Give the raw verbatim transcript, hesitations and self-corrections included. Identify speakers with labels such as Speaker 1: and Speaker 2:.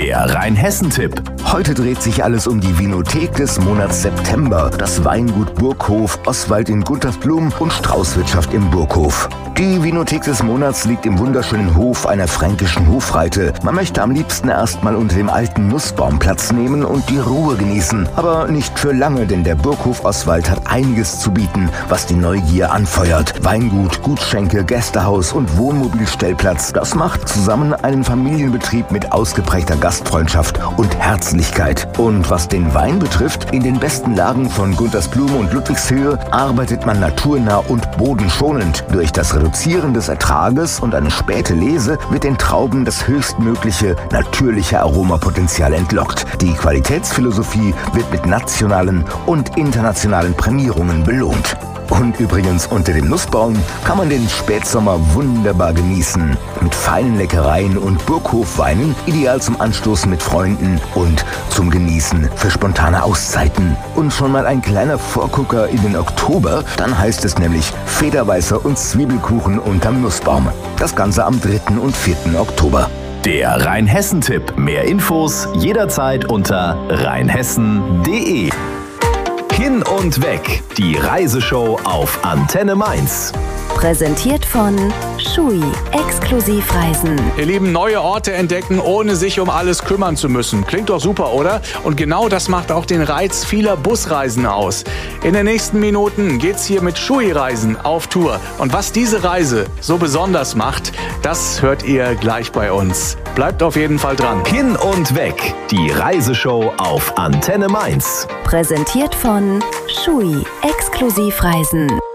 Speaker 1: Der Rheinhessen-Tipp.
Speaker 2: Heute dreht sich alles um die Vinothek des Monats September, das Weingut Burghof, Oswald in Guntersblum und Straußwirtschaft im Burghof. Die Vinothek des Monats liegt im wunderschönen Hof einer fränkischen Hofreite. Man möchte am liebsten erstmal unter dem alten Nussbaum Platz nehmen und die Ruhe genießen. Aber nicht für lange, denn der Burghof Oswald hat einiges zu bieten, was die Neugier anfeuert. Weingut, Gutschenke, Gästehaus und Wohnmobilstellplatz. Das macht zusammen einen Familienbetrieb mit ausgeprägter Gastfreundschaft und Herzlichkeit. Und was den Wein betrifft, in den besten Lagen von Guntersblum und Ludwigshöhe arbeitet man naturnah und bodenschonend. Durch das Reduzieren des Ertrages und eine späte Lese wird den Trauben das höchstmögliche natürliche Aromapotenzial entlockt. Die Qualitätsphilosophie wird mit nationalen und internationalen Prämierungen belohnt. Und übrigens, unter dem Nussbaum kann man den Spätsommer wunderbar genießen. Mit feinen Leckereien und Burghofweinen, ideal zum Anstoßen mit Freunden und zum Genießen für spontane Auszeiten. Und schon mal ein kleiner Vorgucker in den Oktober, dann heißt es nämlich Federweißer und Zwiebelkuchen unterm Nussbaum. Das Ganze am dritten und vierten Oktober.
Speaker 1: Der Rheinhessen-Tipp. Mehr Infos jederzeit unter rheinhessen punkt de. Hin und weg. Die Reiseshow auf Antenne Mainz.
Speaker 3: Präsentiert von Schui, Exklusivreisen.
Speaker 4: Ihr Lieben, neue Orte entdecken, ohne sich um alles kümmern zu müssen. Klingt doch super, oder? Und genau das macht auch den Reiz vieler Busreisen aus. In den nächsten Minuten geht's hier mit Schui-Reisen auf Tour. Und was diese Reise so besonders macht, das hört ihr gleich bei uns. Bleibt auf jeden Fall dran.
Speaker 1: Hin und weg. Die Reiseshow auf Antenne Mainz.
Speaker 3: Präsentiert von Schui, Exklusivreisen.